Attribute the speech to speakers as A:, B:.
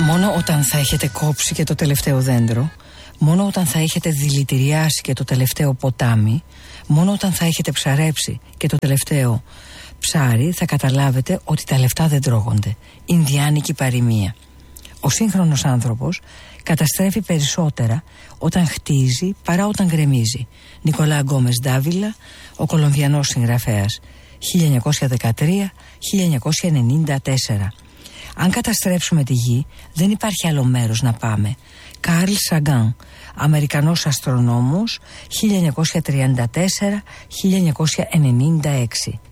A: Μόνο όταν θα έχετε κόψει και το τελευταίο δέντρο, μόνο όταν θα έχετε δηλητηριάσει και το τελευταίο ποτάμι, μόνο όταν θα έχετε ψαρέψει και το τελευταίο ψάρι, θα καταλάβετε ότι τα λεφτά δεν τρώγονται. Ινδιάνικη παροιμία. Ο σύγχρονος άνθρωπος καταστρέφει περισσότερα όταν χτίζει παρά όταν γκρεμίζει. Νικολά Γκόμες Ντάβιλα, ο Κολομβιανός συγγραφέας, 1913-1994. Αν καταστρέψουμε τη γη, δεν υπάρχει άλλο μέρος να πάμε. Καρλ Σαγκάν, Αμερικανός αστρονόμος, 1934-1996.